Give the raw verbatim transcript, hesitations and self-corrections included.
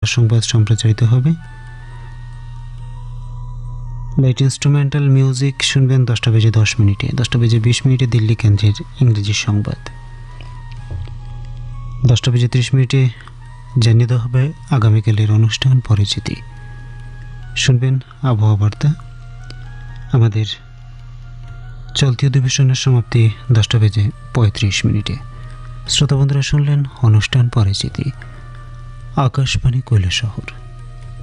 সংবাদ সম্প্রচারিত হবে। লাইট ইনস্ট্রুমেন্টাল মিউজিক শুনবেন দশটা বেজে দশ মিনিটে। দশটা বেজে বিশ মিনিটে দিল্লি কেন্দ্রের ইংরেজি সংবাদ। দশটা বেজে ত্রিশ মিনিটে জানিয়ে দেওয়া হবে আগামীকালের অনুষ্ঠান পরিচিতি। শুনবেন আবহাওয়া বার্তা। আমাদের চলতি অধিবেশনের সমাপ্তি দশটা বেজে পঁয়ত্রিশ মিনিটে। শ্রোতা বন্ধুরা, শুনলেন অনুষ্ঠান পরিচিতি, আকাশবাণী কৈলাসহর।